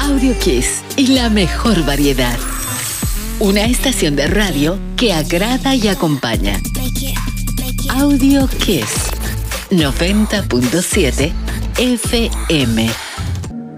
Audio Kiss y la mejor variedad. Una estación de radio que agrada y acompaña. Audio Kiss 90.7 FM.